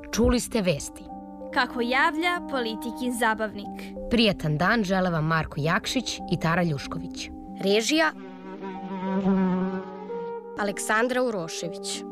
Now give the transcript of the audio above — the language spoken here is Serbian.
Čuli ste vesti. Kako javlja Politikin zabavnik. Prijatan dan žele vam Marko Jakšić i Tara Ljušković. Režija Aleksandra Urošević.